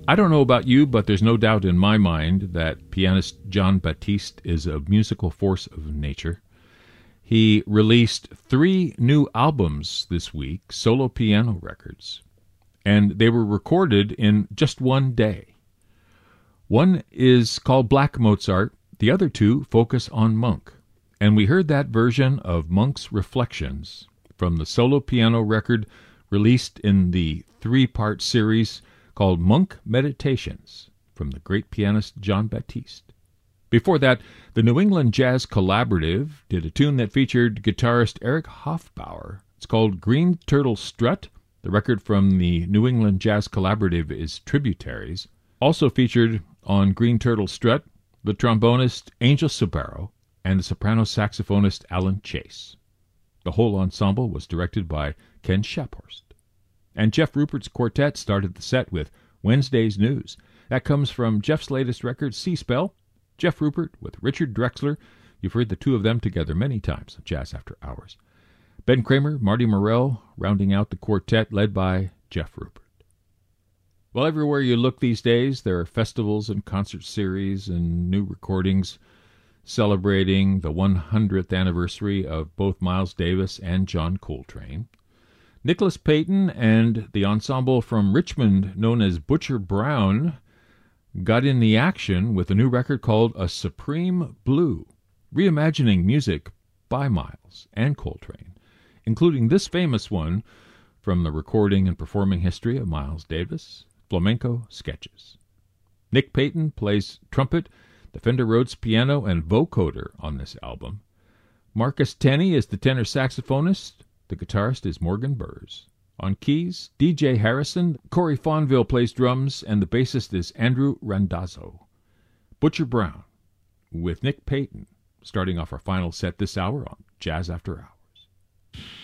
I don't know about you, but there's no doubt in my mind that pianist Jon Batiste is a musical force of nature. He released 3 new albums this week, solo piano records, and they were recorded in just one day. One is called Black Mozart, the other 2 focus on Monk, and we heard that version of Monk's Reflections from the solo piano record released in the 3-part series called Monk Meditations from the great pianist Jon Batiste. Before that, the New England Jazz Collaborative did a tune that featured guitarist Eric Hofbauer. It's called Green Turtle Strut. The record from the New England Jazz Collaborative is Tributaries. Also featured on Green Turtle Strut, the trombonist Angel Sabaro and the soprano saxophonist Alan Chase. The whole ensemble was directed by Ken Shaphorst. And Jeff Rupert's quartet started the set with Wednesday's News. That comes from Jeff's latest record, Seaspell. Jeff Rupert with Richard Drexler. You've heard the 2 of them together many times on Jazz After Hours. Ben Kramer, Marty Morell, rounding out the quartet led by Jeff Rupert. Well, everywhere you look these days, there are festivals and concert series and new recordings celebrating the 100th anniversary of both Miles Davis and John Coltrane. Nicholas Payton and the ensemble from Richmond known as Butcher Brown got in the action with a new record called A Supreme Blue, reimagining music by Miles and Coltrane, including this famous one from the recording and performing history of Miles Davis, Flamenco Sketches. Nick Payton plays trumpet, the Fender Rhodes piano, and vocoder on this album. Marcus Tenney is the tenor saxophonist. The guitarist is Morgan Burrs. On keys, DJ Harrison. Corey Fonville plays drums, and the bassist is Andrew Randazzo. Butcher Brown with Nick Payton, starting off our final set this hour on Jazz After Hours.